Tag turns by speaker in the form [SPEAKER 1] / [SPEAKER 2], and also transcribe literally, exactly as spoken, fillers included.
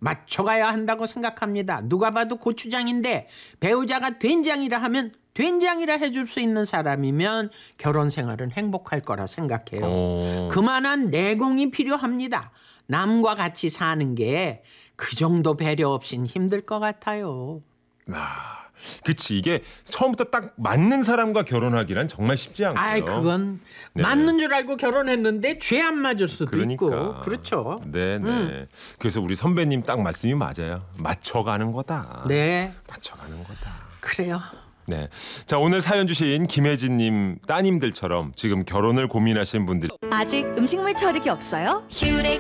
[SPEAKER 1] 맞춰가야 한다고 생각합니다. 누가 봐도 고추장인데 배우자가 된장이라 하면 된장이라 해줄 수 있는 사람이면 결혼 생활은 행복할 거라 생각해요.
[SPEAKER 2] 어.
[SPEAKER 1] 그만한 내공이 필요합니다. 남과 같이 사는 게 그 정도 배려 없인 힘들 것 같아요.
[SPEAKER 2] 아, 그치. 이게 처음부터 딱 맞는 사람과 결혼하기란 정말 쉽지 않고요.
[SPEAKER 1] 아이 그건
[SPEAKER 2] 네.
[SPEAKER 1] 맞는 줄 알고 결혼했는데 죄 안 맞을 수도
[SPEAKER 2] 그러니까.
[SPEAKER 1] 있고 그렇죠.
[SPEAKER 2] 네, 네.
[SPEAKER 1] 음.
[SPEAKER 2] 그래서 우리 선배님 딱 말씀이 맞아요. 맞춰가는 거다.
[SPEAKER 1] 네,
[SPEAKER 2] 맞춰가는 거다.
[SPEAKER 1] 그래요.
[SPEAKER 2] 네. 자, 오늘 사연 주신 김혜진님 따님들처럼 지금 결혼을 고민하시는 분들
[SPEAKER 3] 아직 음식물 처리기 없어요?
[SPEAKER 4] 슈렉